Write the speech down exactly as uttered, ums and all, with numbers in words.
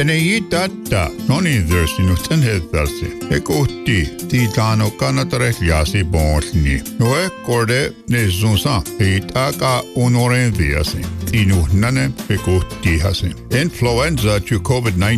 Ne ei tätä, no niin tietysti nyt sen hetkellä. He kohti, tiitano kannattaisi jäsi poisni. No ekkorde ne sunsa, ei taka unoren viasi. Inuhnane he kohti hasi. Influenza to covid nineteen.